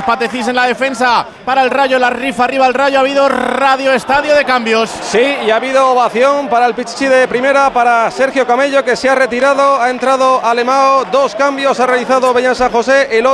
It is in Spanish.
Patecís en la defensa para el Rayo, la rifa arriba el Rayo. Ha habido radio estadio de cambios. Sí, y ha habido ovación para el Pichichi de primera, para Sergio Camello, que se ha retirado. Ha entrado Alemão, 2 cambios ha realizado Beñat San José. El